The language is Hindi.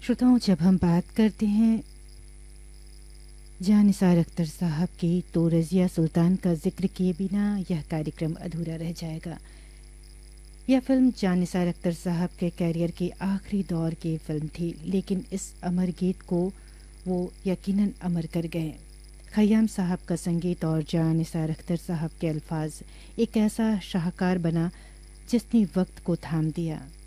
श्रोताओं, जब हम बात करते हैं जानिसार अख्तर साहब की तो रज़िया सुल्तान का जिक्र किए बिना यह कार्यक्रम अधूरा रह जाएगा। यह फिल्म जानिसार अख्तर साहब के कैरियर के आखिरी दौर की फिल्म थी, लेकिन इस अमर गीत को वो यकीनन अमर कर गए। खयाम साहब का संगीत और जानिसार अख्तर साहब के अल्फाज एक ऐसा शाहकार बना जिसने वक्त को थाम दिया।